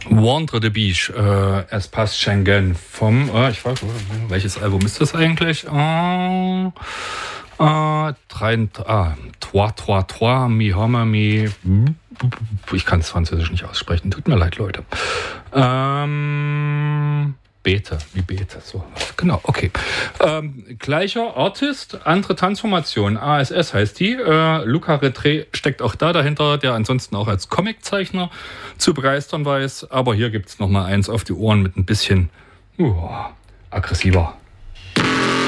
Wandre de Beach, es passt Schengen vom, ich weiß, welches Album ist das eigentlich? Trois, mi Hammer, mi. Ich kann es Französisch nicht aussprechen, tut mir leid, Leute. Bete, so. Genau, okay. Gleicher Artist, andere Tanzformation. ASS heißt die. Luca Retré steckt auch da dahinter, der ansonsten auch als Comiczeichner zu begeistern weiß. Aber hier gibt es nochmal eins auf die Ohren mit ein bisschen aggressiver